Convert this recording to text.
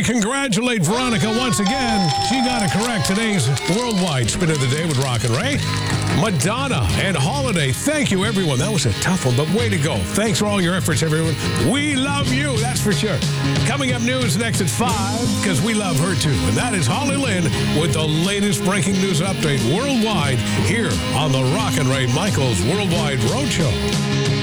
congratulate Veronica once again. She got it correct. Today's Worldwide Spin of the Day with Rock and Ray. Madonna and Holiday. Thank you, everyone. That was a tough one, but way to go. Thanks for all your efforts, everyone. We love you, that's for sure. Coming up news next at 5, because we love her too. And that is Holly Lynn with the latest breaking news update worldwide here on the Rock and Ray Michaels Worldwide Roadshow.